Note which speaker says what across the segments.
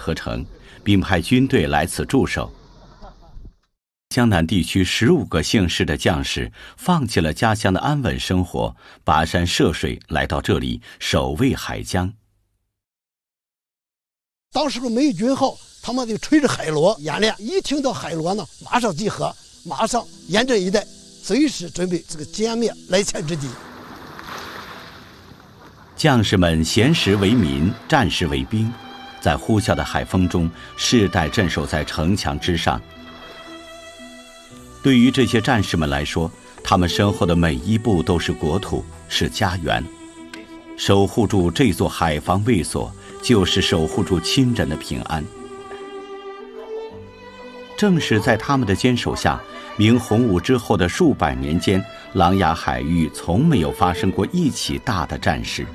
Speaker 1: 河城，并派军队来此驻守。江南地区15个姓氏的将士放弃了家乡的安稳生活，跋山涉水来到这里守卫海疆。
Speaker 2: 当时美军号他们就吹着海螺演练，一听到海螺呢，马上集合，马上严阵以待，随时准备这个歼灭来前之敌。
Speaker 1: 将士们闲时为民，战时为兵，在呼啸的海风中世代镇守在城墙之上。对于这些战士们来说，他们身后的每一步都是国土，是家园。守护住这座海防卫所，就是守护住亲人的平安。正是在他们的坚守下，明洪武之后的数百年间，琅琊海域从没有发生过一起大的战事。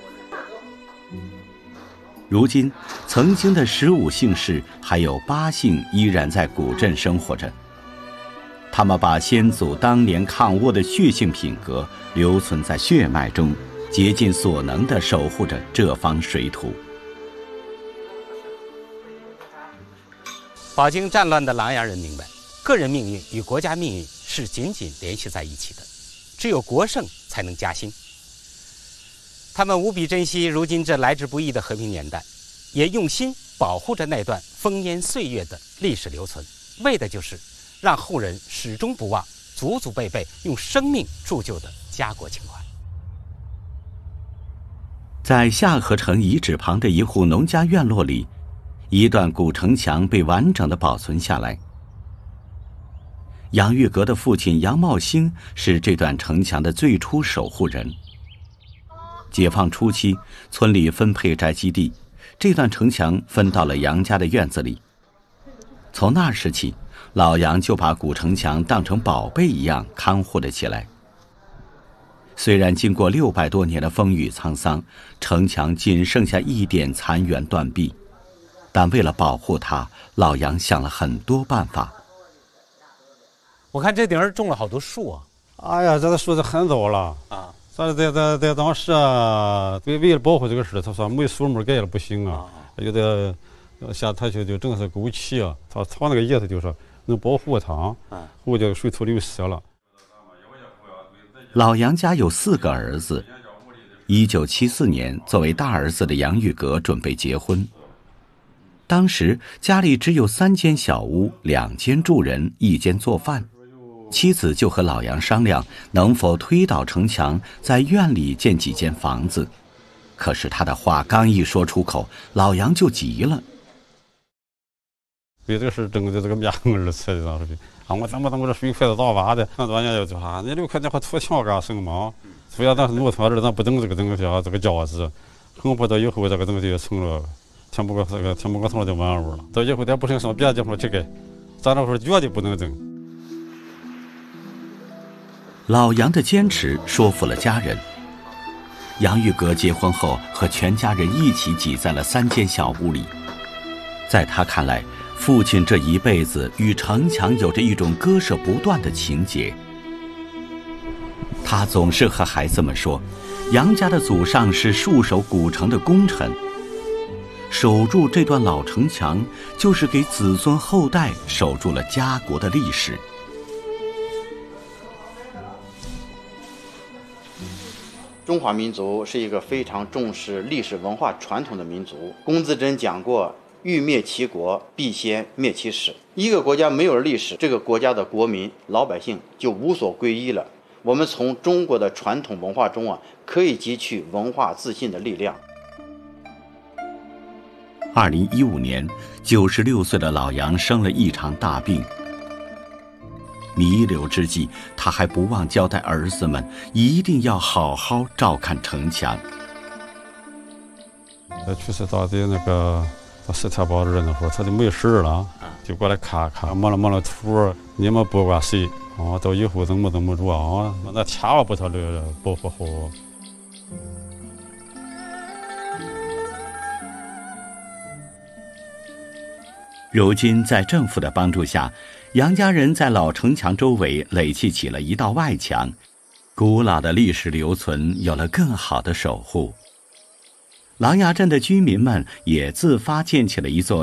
Speaker 1: 如今，曾经的15姓氏还有8姓依然在古镇生活着。他们把先祖当年抗倭的血性品格留存在血脉中，竭尽所能地守护着这方水土。
Speaker 3: 饱经战乱的琅琊人明白，个人命运与国家命运是紧紧联系在一起的，只有国胜才能加兴。他们无比珍惜如今这来之不易的和平年代，也用心保护着那段烽烟岁月的历史留存，为的就是让后人始终不忘祖祖辈辈用生命铸就的家国情怀。
Speaker 1: 在下河城遗址旁的一户农家院落里，一段古城墙被完整地保存下来。杨玉阁的父亲杨茂兴是这段城墙的最初守护人。解放初期，村里分配宅基地，这段城墙分到了杨家的院子里。从那时起，老杨就把古城墙当成宝贝一样看护了起来。虽然经过600多年的风雨沧桑，城墙仅剩下一点残垣断壁，但为了保护它，老杨想了很多办法。
Speaker 3: 我看这顶上种了好多树啊！
Speaker 4: 哎呀，这个树是很早了啊！在当时啊，为了保护这个事，他说没树木盖了不行啊，有的下台就正是枸杞啊，他草那个叶子就说能保护它，后就水土流失了。
Speaker 1: 老杨家有4个儿子，1974年，作为大儿子的杨玉阁准备结婚。当时家里只有3间小屋，2间住人，1间做饭。妻子就和老杨商量，能否推倒城墙，在院里建几间房子。可是他的话刚一说出口，老杨就急了。
Speaker 4: 为这个事争的这个面儿才的当时啊，我怎么这水块子大挖的？那多年就说你留块那块土墙干什么？虽然咱是农村人，咱不整这个东西啊，这个价值，恐怕到以后这个东西就成了填不过头了就完了。到以后咱不行上别的地方去盖，咱这会儿绝对不能整。
Speaker 1: 老杨的坚持说服了家人。杨玉阁结婚后，和全家人一起挤在了3间小屋里。在他看来，父亲这一辈子与城墙有着一种割舍不断的情结。他总是和孩子们说，杨家的祖上是戍守古城的功臣，守住这段老城墙，就是给子孙后代守住了家国的历史。
Speaker 5: 中华民族是一个非常重视历史文化传统的民族。龚自珍讲过，欲灭其国，必先灭其史。一个国家没有了历史，这个国家的国民老百姓就无所归依了。我们从中国的传统文化中啊，可以汲取文化自信的力量。
Speaker 1: 2015年，96岁的老杨生了一场大病。弥留之际，他还不忘交代儿子们一定要好好照看城墙。
Speaker 4: 去世到的那个到10天8日那会儿，他就没事了，就过来看看，摸了土，你们不管谁啊，到以后怎么着啊，那千万不他保护好。
Speaker 1: 如今在政府的帮助下，杨家人在老城墙周围垒砌起了一道外墙，古老的历史留存有了更好的守护。琅琊镇的居民们也自发建起了一座